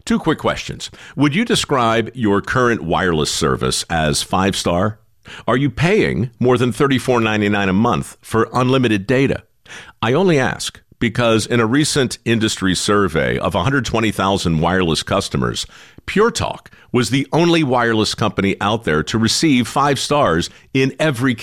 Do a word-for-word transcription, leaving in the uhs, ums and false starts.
Two quick questions. Would you describe your current wireless service as five-star? Are you paying more than thirty-four ninety-nine a month for unlimited data? I only ask because in a recent industry survey of one hundred twenty thousand wireless customers, Pure Talk was the only wireless company out there to receive five stars in every